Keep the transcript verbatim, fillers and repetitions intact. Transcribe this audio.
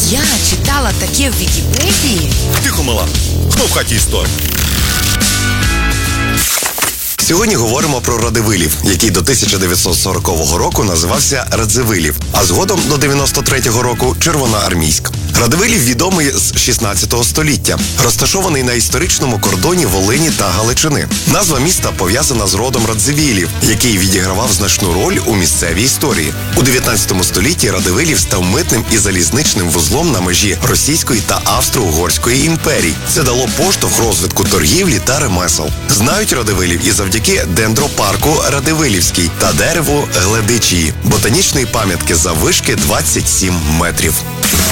Я читала таке в Вікіпедії. Тихо, мала. Хто в хаті історик? Сьогодні говоримо про Радивилів, який до тисяча дев'ятсот сорокового року називався Радзивилів, а згодом до дев'яносто третього року Червоноармійськ. Радивилів відомий з шістнадцятого століття, розташований на історичному кордоні Волині та Галичини. Назва міста пов'язана з родом Радзивілів, який відігравав значну роль у місцевій історії. У дев'ятнадцятому столітті Радивилів став митним і залізничним вузлом на межі Російської та Австро-Угорської імперій. Це дало поштовх розвитку торгівлі та ремесел. Знають Радивилів і завдяки дендропарку Радивилівський та дереву Гледичі, ботанічної пам'ятки заввишки двадцять сім метрів.